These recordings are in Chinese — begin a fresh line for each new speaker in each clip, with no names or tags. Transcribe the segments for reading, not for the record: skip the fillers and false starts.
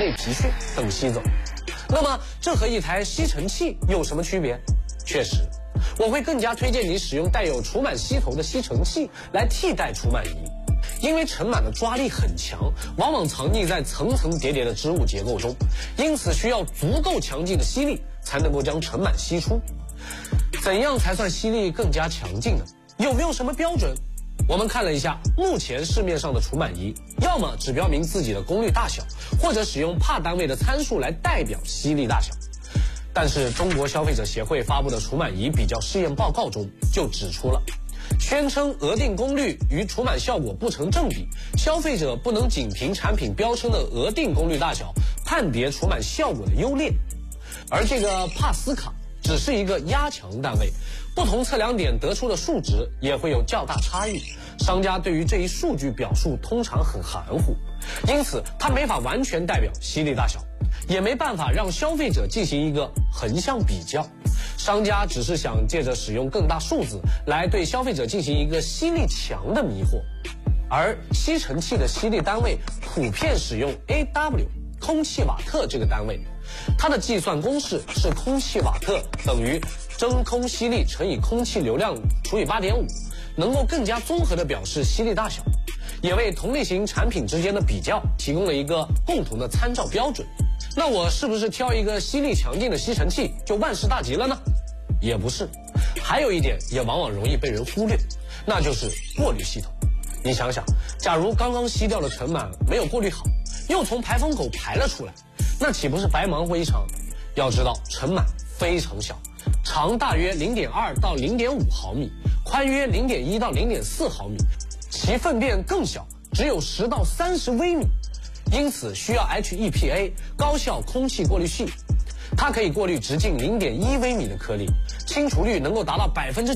内皮屑等吸走。那么这和一台吸尘器有什么区别？确实，我会更加推荐你使用带有除螨吸头的吸尘器来替代除螨仪，因为尘螨的抓力很强，往往藏匿在层层叠叠的织物结构中，因此需要足够强劲的吸力才能够将尘螨吸出。怎样才算吸力更加强劲呢？有没有什么标准？我们看了一下目前市面上的除螨仪，要么只标明自己的功率大小，或者使用帕单位的参数来代表吸力大小。但是中国消费者协会发布的除螨仪比较试验报告中就指出了，宣称额定功率与除螨效果不成正比，消费者不能仅凭产品标称的额定功率大小判别除螨效果的优劣。而这个帕斯卡只是一个压强单位，不同测量点得出的数值也会有较大差异，商家对于这一数据表述通常很含糊，因此它没法完全代表吸力大小，也没办法让消费者进行一个横向比较。商家只是想借着使用更大数字来对消费者进行一个吸力强的迷惑。而吸尘器的吸力单位普遍使用 AW 空气瓦特这个单位，它的计算公式是空气瓦特等于真空吸力乘以空气流量除以 8.5， 能够更加综合地表示吸力大小，也为同类型产品之间的比较提供了一个共同的参照标准。那我是不是挑一个吸力强劲的吸尘器就万事大吉了呢？也不是，还有一点也往往容易被人忽略，那就是过滤系统。你想想，假如刚刚吸掉的尘螨没有过滤好，又从排风口排了出来，那岂不是白忙活一场？要知道尘螨非常小，长大约 0.2 到 0.5 毫米，宽约 0.1 到 0.4 毫米，其粪便更小，只有10到30微米，因此需要 HEPA 高效空气过滤器。它可以过滤直径 0.1 微米的颗粒，清除率能够达到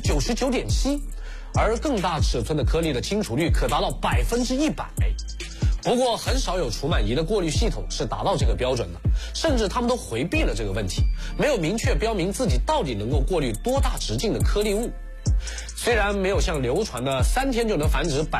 99.7%， 而更大尺寸的颗粒的清除率可达到 100%。不过很少有除螨仪的过滤系统是达到这个标准的，甚至他们都回避了这个问题，没有明确标明自己到底能够过滤多大直径的颗粒物。虽然没有像流传的3天就能繁殖